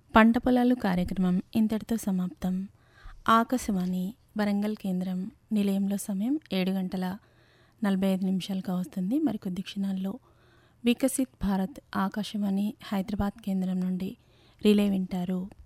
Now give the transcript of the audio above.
పంట పొలాలు కార్యక్రమం ఇంతటితో సమాప్తం. ఆకాశవాణి వరంగల్ కేంద్రం నిలయంలో సమయం 7:45 కావస్తుంది. మరికొద్ది క్షణాల్లో వికసిత్ భారత్ ఆకాశవాణి హైదరాబాద్ కేంద్రం నుండి రిలే వింటారు.